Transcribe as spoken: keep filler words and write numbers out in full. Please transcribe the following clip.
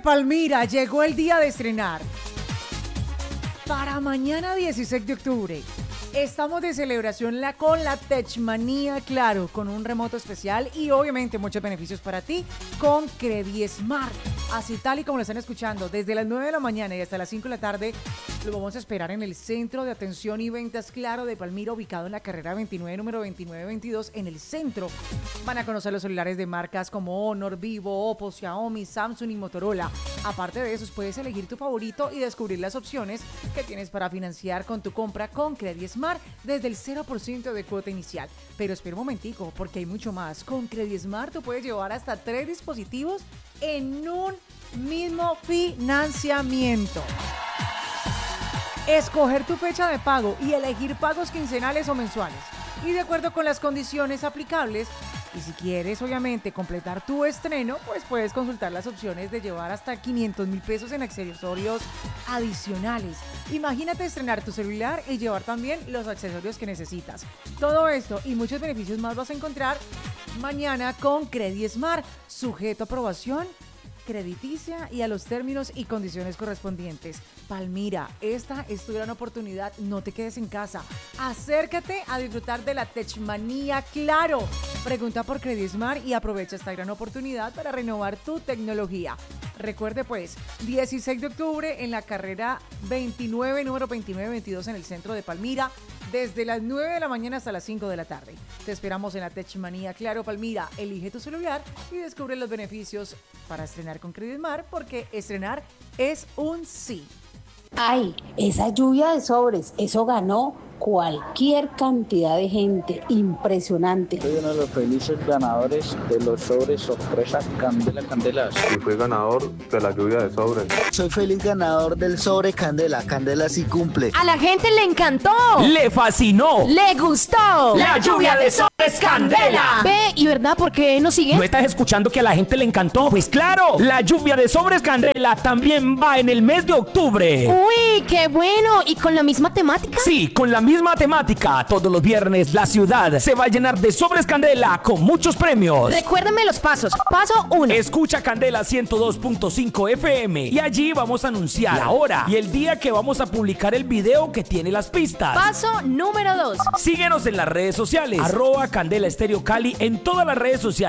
Palmira, llegó el día de estrenar. Para mañana dieciséis de octubre estamos de celebración la, con la Techmanía, claro, con un remoto especial y obviamente muchos beneficios para ti con Credismart. Así tal y como lo están escuchando, desde las nueve de la mañana y hasta las cinco de la tarde, lo vamos a esperar en el Centro de Atención y Ventas Claro de Palmira, ubicado en la carrera veintinueve, número veintinueve veintidós, en el centro. Van a conocer los celulares de marcas como Honor, Vivo, Oppo, Xiaomi, Samsung y Motorola. Aparte de eso, puedes elegir tu favorito y descubrir las opciones que tienes para financiar con tu compra con Credismart desde el cero por ciento de cuota inicial. Pero espera un momentico, porque hay mucho más. Con Credismart tú puedes llevar hasta tres dispositivos en un mismo financiamiento. Escoger tu fecha de pago y elegir pagos quincenales o mensuales. Y de acuerdo con las condiciones aplicables, y si quieres obviamente completar tu estreno, pues puedes consultar las opciones de llevar hasta quinientos mil pesos en accesorios adicionales. Imagínate estrenar tu celular y llevar también los accesorios que necesitas. Todo esto y muchos beneficios más vas a encontrar mañana con Credismart, sujeto a aprobación crediticia y a los términos y condiciones correspondientes. Palmira, esta es tu gran oportunidad, no te quedes en casa. Acércate a disfrutar de la Techmanía, claro. Pregunta por Credismart y aprovecha esta gran oportunidad para renovar tu tecnología. Recuerde pues, dieciséis de octubre en la carrera veintinueve, número veintinueve veintidós en el centro de Palmira, desde las nueve de la mañana hasta las cinco de la tarde. Te esperamos en la Techmanía, claro, Palmira. Elige tu celular y descubre los beneficios para estrenar con Credismart, porque estrenar es un sí. Ay, esa lluvia de sobres, eso ganó cualquier cantidad de gente, impresionante. Soy uno de los felices ganadores de los sobres sorpresa Candela Candela. Y fui ganador de la lluvia de sobres. Soy feliz ganador del sobre Candela. Candela sí cumple. A la gente le encantó. Le fascinó. Le gustó. La lluvia de sobres Candela. Ve, ¿y verdad por qué nos sigue? ¿No estás escuchando que a la gente le encantó? Pues claro, la lluvia de sobres Candela también va en el mes de octubre. Uy, qué bueno. ¿Y con la misma temática? Sí, con la misma temática. Todos los viernes la ciudad se va a llenar de sobres Candela con muchos premios. Recuérdame los pasos. Paso uno. Escucha Candela ciento dos punto cinco F M y allí vamos a anunciar la hora y el día que vamos a publicar el video que tiene las pistas. Paso número dos. Síguenos en las redes sociales, arroba Candela Estéreo Cali en todas las redes sociales.